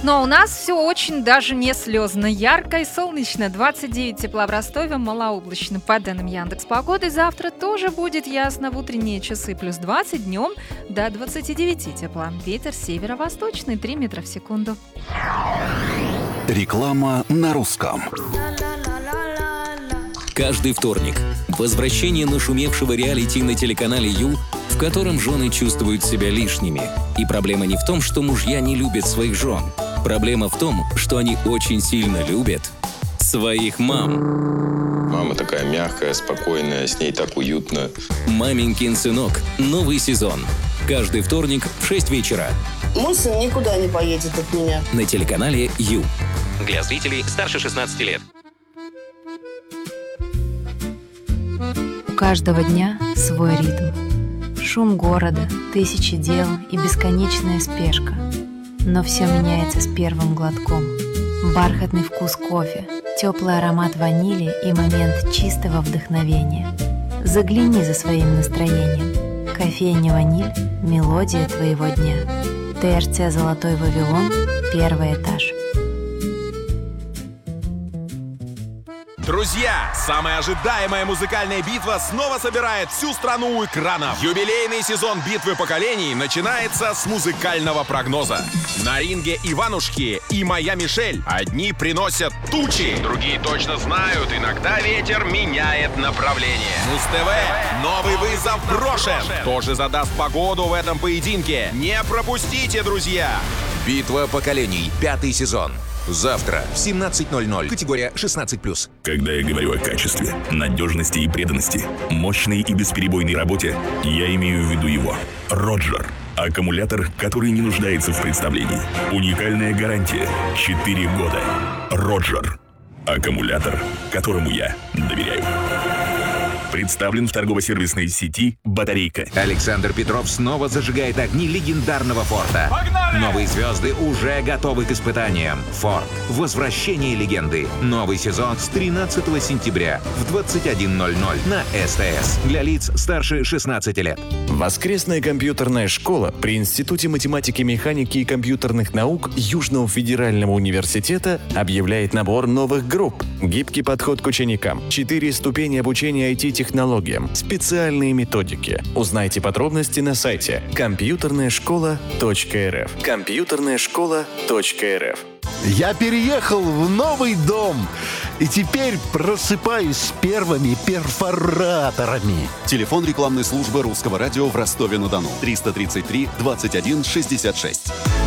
Но у нас все очень даже не слезно. Ярко и солнечно. 29 тепла в Ростове, малооблачно. По данным Яндекс.Погоды, завтра тоже будет ясно. В утренние часы плюс 20, днем до 29 тепла. Ветер северо-восточный 3 метра в секунду. Реклама на русском. Каждый вторник возвращение нашумевшего реалити на телеканале Ю, в котором жены чувствуют себя лишними. И проблема не в том, что мужья не любят своих жен. Проблема в том, что они очень сильно любят своих мам. Мама такая мягкая, спокойная, с ней так уютно. «Маменькин сынок» — новый сезон. Каждый вторник в 6 вечера. Мой сын никуда не поедет от меня. На телеканале Ю. Для зрителей старше 16 лет. У каждого дня свой ритм. Шум города, тысячи дел и бесконечная спешка. Но все меняется с первым глотком. Бархатный вкус кофе, теплый аромат ванили и момент чистого вдохновения. Загляни за своим настроением. Кофейня «Ваниль» – мелодия твоего дня. ТРЦ «Золотой Вавилон», первый этаж. Друзья, самая ожидаемая музыкальная битва снова собирает всю страну у экранов. Юбилейный сезон битвы поколений начинается с музыкального прогноза. На ринге Иванушки и моя Мишель. Одни приносят тучи, другие точно знают, иногда ветер меняет направление. Муз-ТВ, новый вызов брошен. Кто же задаст погоду в этом поединке? Не пропустите, друзья! Битва поколений, 5-й сезон. Завтра в 17:00. Категория 16+. Когда я говорю о качестве, надежности и преданности, мощной и бесперебойной работе, я имею в виду его. Роджер. Аккумулятор, который не нуждается в представлении. Уникальная гарантия. 4 года. Роджер. Аккумулятор, которому я доверяю. Представлен в торгово-сервисной сети «Батарейка». Александр Петров снова зажигает огни легендарного Форда. Погнали! Новые звезды уже готовы к испытаниям. Форд. Возвращение легенды. Новый сезон с 13 сентября в 21:00 на СТС. Для лиц старше 16 лет. Воскресная компьютерная школа при Институте математики, механики и компьютерных наук Южного федерального университета объявляет набор новых групп. Гибкий подход к ученикам. 4 ступени обучения IT-технологиям. Специальные методики. Узнайте подробности на сайте компьютерная-школа.рф. Компьютерная-школа.рф. Я переехал в новый дом и теперь просыпаюсь с первыми перфораторами. Телефон рекламной службы Русского радио в Ростове-на-Дону. 333 21 66.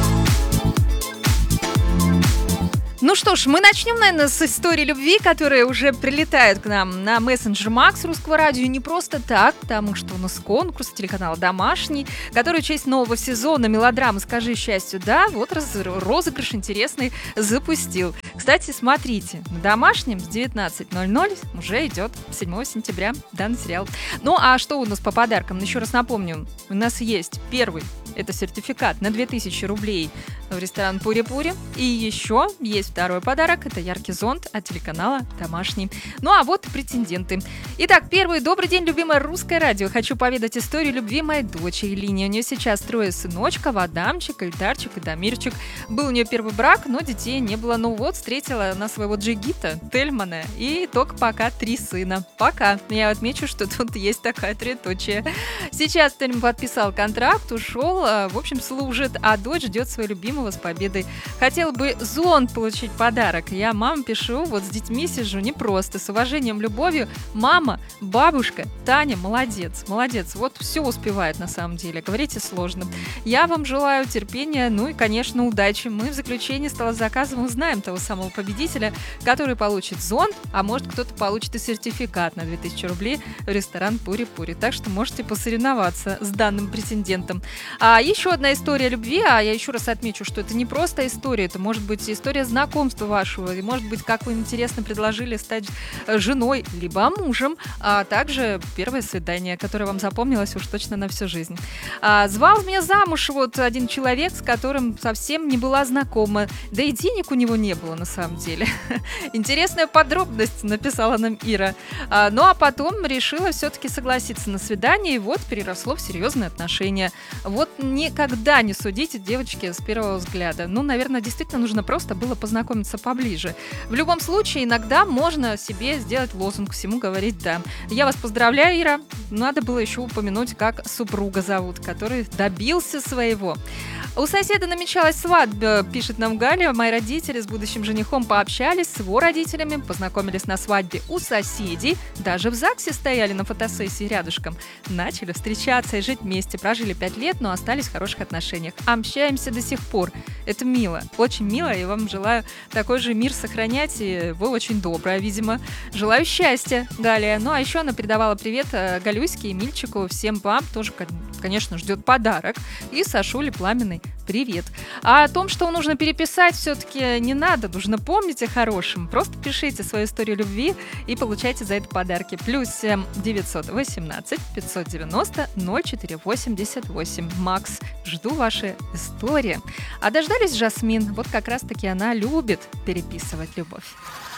Ну что ж, мы начнем, наверное, с истории любви, которая уже прилетает к нам на мессенджер Макс Русского радио. И не просто так, потому что у нас конкурс телеканала «Домашний», который в честь нового сезона мелодрамы «Скажи счастью, да», вот розыгрыш интересный запустил. Кстати, смотрите, на «Домашнем» с 19:00 уже идет 7 сентября данный сериал. Ну а что у нас по подаркам? Еще раз напомню, у нас есть первый. Это сертификат на 2000 рублей в ресторан «Пури-Пури». И еще есть второй подарок. Это яркий зонт от телеканала «Домашний». Ну а вот и претенденты. Итак, первый. Добрый день, любимое Русское радио. Хочу поведать историю любви моей дочери Лини. У нее сейчас 3 сыночков: Адамчик, Ильдарчик и Дамирчик. Был у нее первый брак, но детей не было. Ну вот, встретила она своего Джигита, Тельмана. И только пока 3 сына. Пока. Я отмечу, что тут есть такая троеточие. Сейчас Тельман подписал контракт, ушел. В общем, служит, а дочь ждет своего любимого с победой. Хотела бы зонт получить подарок. Я маме пишу, вот с детьми сижу, непросто. С уважением, любовью. Мама, бабушка, Таня, молодец. Молодец. Вот все успевает на самом деле. Говорите сложно. Я вам желаю терпения, ну и, конечно, удачи. Мы в заключении стола заказом узнаем того самого победителя, который получит зонт, а может кто-то получит и сертификат на 2000 рублей в ресторан «Пури-Пури». Так что можете посоревноваться с данным претендентом. А еще одна история любви, а я еще раз отмечу, что это не просто история, это может быть история знакомства вашего, и может быть, как вы интересно предложили стать женой, либо мужем, а также первое свидание, которое вам запомнилось уж точно на всю жизнь. Звал меня замуж вот один человек, с которым совсем не была знакома, да и денег у него не было на самом деле. Интересная подробность, написала нам Ира. Ну а потом решила все-таки согласиться на свидание, и вот переросло в серьезные отношения. Вот никогда не судите, девочки, с первого взгляда. Ну, наверное, действительно нужно просто было познакомиться поближе. В любом случае, иногда можно себе сделать лозунг, всему говорить «да». Я вас поздравляю, Ира. Надо было еще упомянуть, как супруга зовут, который добился своего. У соседа намечалась свадьба, пишет нам Галя. Мои родители с будущим женихом пообщались с его родителями, познакомились на свадьбе у соседей, даже в ЗАГСе стояли на фотосессии рядышком. Начали встречаться и жить вместе. Прожили 5 лет, но остались в хороших отношениях. Общаемся до сих пор. Это мило, очень мило, и вам желаю такой же мир сохранять, и вы очень добрая, видимо. Желаю счастья, Галя. Ну, а еще она передавала привет Галюське и Мильчику, всем вам тоже, конечно, ждет подарок. И Сашуле пламенный привет. А о том, что нужно переписать, все-таки не надо. Нужно помнить о хорошем. Просто пишите свою историю любви и получайте за это подарки. +7 918 590 0488. Макс, жду ваши истории. А дождались Жасмин. Вот как раз-таки она любит переписывать любовь.